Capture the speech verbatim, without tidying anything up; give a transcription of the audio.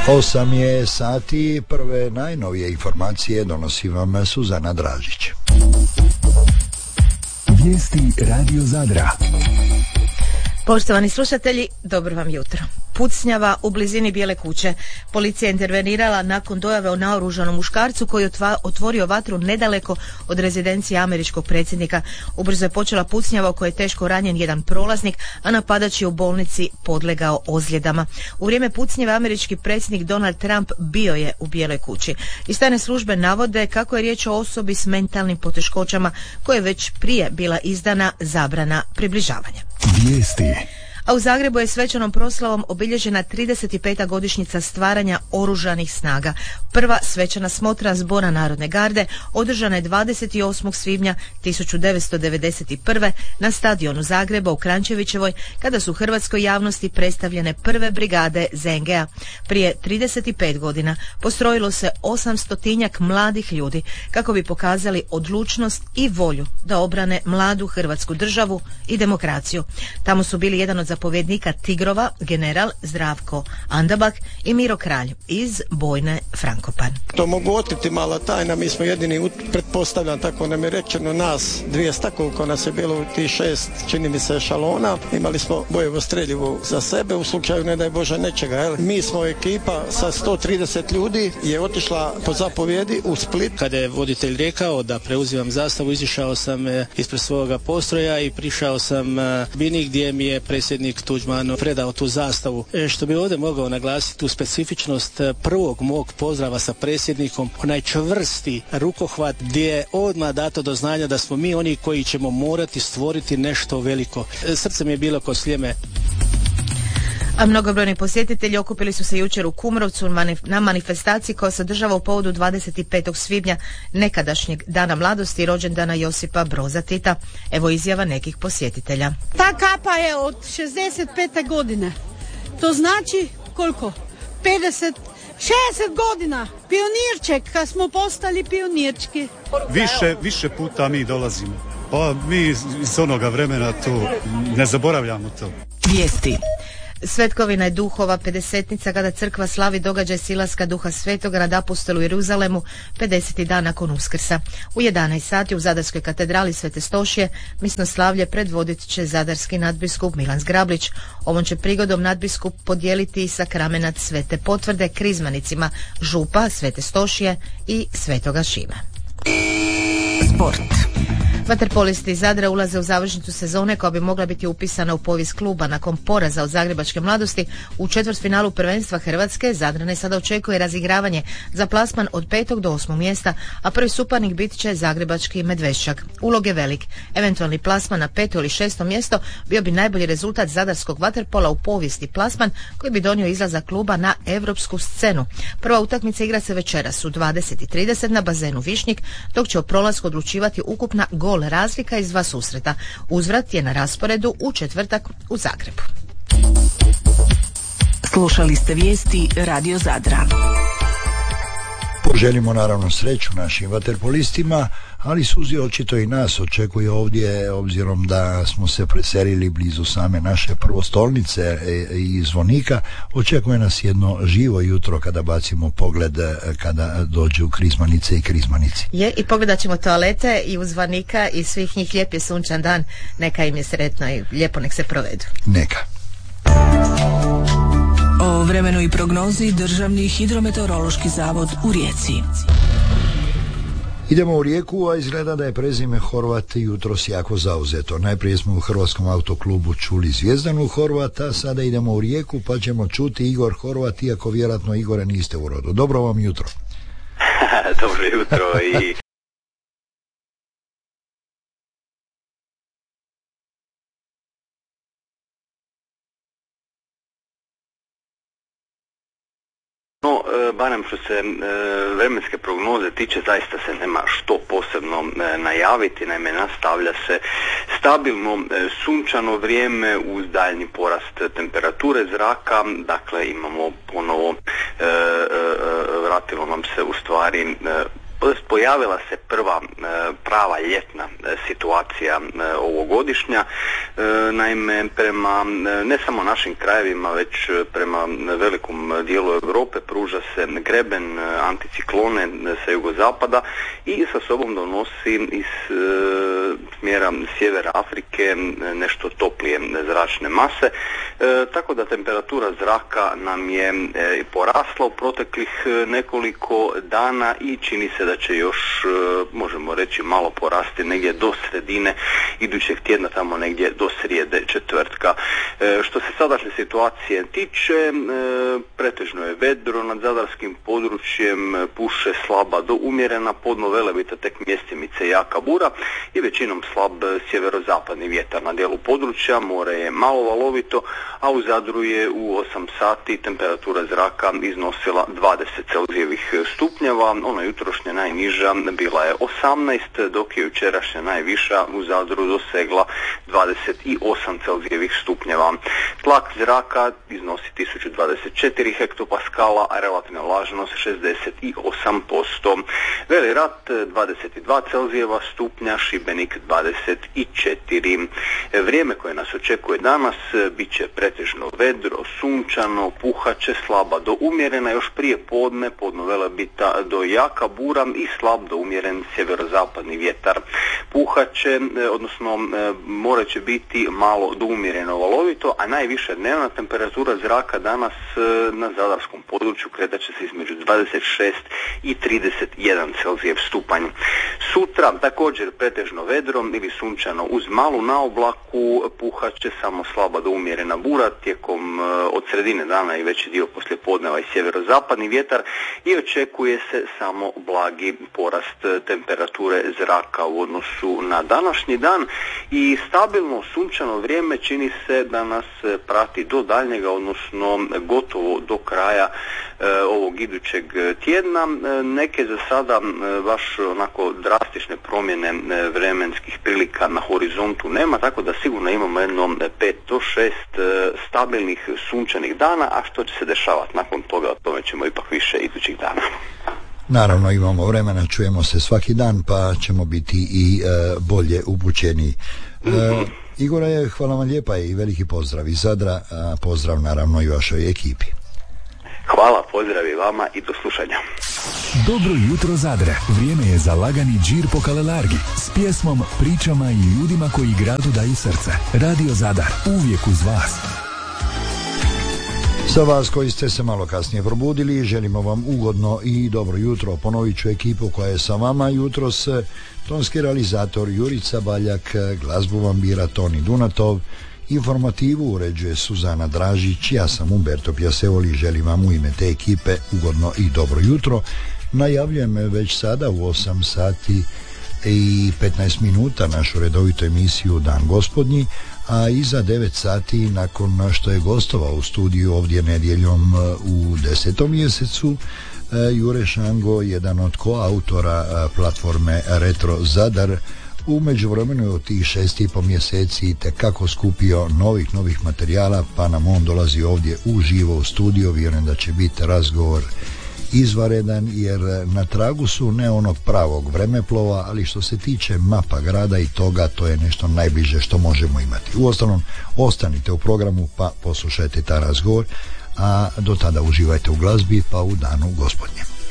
Osam je sati, prve najnovije informacije donosi vam Suzana Dražić. Vijesti Radio Zadra. Poštovani slušatelji, dobro vam jutro. Pucnjava u blizini Bijele kuće. Policija je intervenirala nakon dojave o naoružanom muškarcu koji je otvorio vatru nedaleko od rezidencije američkog predsjednika. Ubrzo je počela pucnjava u kojoj je teško ranjen jedan prolaznik, a napadač je u bolnici podlegao ozljedama. U vrijeme pucnjave američki predsjednik Donald Trump bio je u Bijeloj kući. Iz tajne službe navode kako je riječ o osobi s mentalnim poteškoćama koje je već prije bila izdana zabrana približavanja. Vijesti. A u Zagrebu je svečanom proslavom obilježena trideset peta godišnjica stvaranja oružanih snaga. Prva svečana smotra Zbora Narodne garde održana je dvadeset osmog svibnja tisuću devetsto devedeset prve. na stadionu Zagreba u Krančevićevoj, kada su hrvatskoj javnosti predstavljene prve brigade Z N G-a. Prije trideset pet godina postrojilo se osamstotinjak mladih ljudi kako bi pokazali odlučnost i volju da obrane mladu hrvatsku državu i demokraciju. Tamo su bili jedan od zapovjednika Tigrova, general Zdravko Andabak i Miro Kralj iz bojne Frankopan. To mogu otkriti mala tajna, mi smo jedini, pretpostavljam, tako nam je rečeno, nas dvjesto, koliko nas je bilo u tih šest, čini mi se, šalona. Imali smo bojevo streljivo za sebe u slučaju, ne daj Bože, nečega. Jel? Mi smo ekipa sa sto trideset ljudi je otišla po zapovjedi u Split. Kada je voditelj rekao da preuzimam zastavu, izišao sam ispred svoga postroja i prišao sam Bini gdje mi je predsjednik Tuđman predao tu zastavu. E, što bi ovdje mogao naglasiti tu specifičnost prvog mog pozdrava sa predsjednikom, onaj čvrsti rukohvat gdje je odmah dato do znanja da smo mi oni koji ćemo morati stvoriti nešto veliko. E, srce mi je bilo ko sljeme. A mnogobrojni posjetitelji okupili su se jučer u Kumrovcu na manifestaciji koja se održava u povodu dvadeset petog svibnja, nekadašnjeg dana mladosti i rođendana Josipa Broza Tita. Evo izjava nekih posjetitelja. Ta kapa je od šezdeset pete godine. To znači koliko? pedeset, šezdeset godina. Pionirček, kad smo postali pionirčki. Više, više puta mi dolazimo. Pa mi iz onoga vremena to ne zaboravljamo to. Vijesti. Svetkovina je duhova pedesetnica kada crkva slavi događaj silaska duha svetoga nad apostolu u Jeruzalemu pedeseti dan nakon Uskrsa. U jedanaest sati u Zadarskoj katedrali Svete Stošije misno slavlje predvodit će zadarski nadbiskup Milan Zgrablić. Ovom će prigodom nadbiskup podijeliti sakramenat Svete potvrde krizmanicima župa Svete Stošije i Svetoga Šime. Sport. Vaterpolisti iz Zadra ulaze u završnicu sezone koja bi mogla biti upisana u povijest kluba. Nakon poraza od Zagrebačke mladosti u četvrtfinalu prvenstva Hrvatske, Zadrane sada očekuje razigravanje za plasman od petog do osmog mjesta, a prvi suparnik bit će Zagrebački Medveščak. Ulog je velik. Eventualni plasman na peto ili šesto mjesto bio bi najbolji rezultat zadarskog vaterpola u povijesti, plasman koji bi donio izlazak kluba na europsku scenu. Prva utakmica igra se večeras u dvadeset i trideset na bazenu Višnjik, dok će o prolasku odlučivati ukupna gol razlika iz dva susreta. Uzvrat je na rasporedu u četvrtak u Zagrebu. Slušali ste vijesti Radio Zadra. Poželimo naravno sreću našim vaterpolistima, ali Suzi očito i nas očekuje ovdje, obzirom da smo se preselili blizu same naše prvostolnice i Zvonika. Očekuje nas jedno živo jutro kada bacimo pogled kada dođu krizmanice i krizmanici. Je, i pogledat ćemo toalete i u Zvonika i svih njih. Lijep je sunčan dan, neka im je sretno i lijepo nek se provedu. Neka. O vremenu i prognozi Državni hidrometeorološki zavod u Rijeci. Idemo u Rijeku, a izgleda da je prezime Horvat jutros jako zauzeto. Najprije smo u Hrvatskom autoklubu čuli Zvijezdanu Horvata, sada idemo u Rijeku pa ćemo čuti Igor Horvat, iako vjerojatno Igore niste u rodu. Dobro vam jutro. Dobro jutro i... No, e, barem što se e, vremenske prognoze tiče, zaista se nema što posebno e, najaviti. Naime, nastavlja se stabilno e, sunčano vrijeme uz daljnji porast temperature zraka. Dakle, imamo ponovo, e, e, vratilo nam se u stvari e, pojavila se prva prava ljetna situacija ovogodišnja. Naime, prema ne samo našim krajevima, već prema velikom dijelu Europe pruža se greben anticiklone sa jugozapada i sa sobom donosi iz smjera sjevera Afrike nešto toplije zračne mase, tako da temperatura zraka nam je porasla u proteklih nekoliko dana i čini se da će još, možemo reći, malo porasti negdje do sredine idućeg tjedna, tamo negdje do srijede četvrtka. Što se sadašnje situacije tiče, pretežno je vedro nad zadarskim područjem, puše slaba do umjerena, podno Velebita tek mjestimice jaka bura i većinom slab sjeverozapadni vjetar na dijelu područja. More je malo valovito, a u Zadru je u osam sati temperatura zraka iznosila dvadeset Celzijevih stupnjeva. Ona jutrošnja najniža bila je osamnaest, dok je jučerašnja najviša u Zadru dosegla dvadeset osam Celzijevih stupnjeva. Tlak zraka iznosi tisuću dvadeset četiri hektopaskala, a relativna vlažnost šezdeset osam posto. Veli Rat dvadeset dva Celzijeva stupnja, Šibenik dvadeset četiri. Vrijeme koje nas očekuje danas bit će pretežno vedro, sunčano, puhaće slaba do umjerena, još prije podne, podno Velebita do jaka bura i slab do umjeren sjeverozapadni vjetar. Puhaće, odnosno more će biti malo do umjereno valovito, a najviša dnevna temperatura zraka danas na zadarskom području kretat će se između dvadeset šest i trideset jedan Celzijev stupanj. Sutra također pretežno vedrom ili sunčano uz malu naoblaku, puhaće samo slaba do umjerena bura, tijekom od sredine dana i veći dio poslijepodneva i sjeverozapadni vjetar i očekuje se samo blagi porast temperature zraka u odnosu na današnji dan i stabilno sunčano vrijeme čini se da nas prati do daljnjega, odnosno gotovo do kraja e, ovog idućeg tjedna. E, neke za sada e, baš onako drastične promjene e, vremenskih prilika na horizontu nema, tako da sigurno imamo jedno pet do šest e, stabilnih sunčanih dana, a što će se dešavati nakon toga, o tome ćemo ipak više idućih dana. Naravno imamo vremena, čujemo se svaki dan pa ćemo biti i e, bolje upućeni. E, mm-hmm. Igore, hvala vam lijepa i veliki pozdrav iz Zadra, a pozdrav naravno i vašoj ekipi. Hvala, pozdrav i vama i do slušanja. Dobro jutro Zadre, vrijeme je za lagani džir po Kalelargi s pjesmom, pričama i ljudima koji gradu daju srce. Radio Zadar, uvijek uz vas. Za vas koji ste se malo kasnije probudili, želimo vam ugodno i dobro jutro. Ponovit ću ekipu koja je sa vama jutros: tonski realizator Jurica Baljak, glazbu vam bira Toni Dunatov, informativu uređuje Suzana Dražić, ja sam Umberto Pjasevoli, želim vam u ime te ekipe ugodno i dobro jutro. Najavljujem već sada u osam sati i petnaest minuta našu redovitu emisiju Dan Gospodnji, a iza devet sati nakon što je gostovao u studiju ovdje nedjeljom u desetom mjesecu Jure Šango, jedan od koautora platforme Retro Zadar. U međuvremenu je od tih šest i po mjeseci tekako skupio novih novih materijala, pa nam on dolazi ovdje uživo u studio. Vjerujem da će biti razgovor izvaredan, jer na tragu su ne onog pravog vremeplova, ali što se tiče mapa grada i toga, to je nešto najbliže što možemo imati. Uostalom, ostanite u programu pa poslušajte taj razgovor, a do tada uživajte u glazbi pa u Danu Gospodnjem.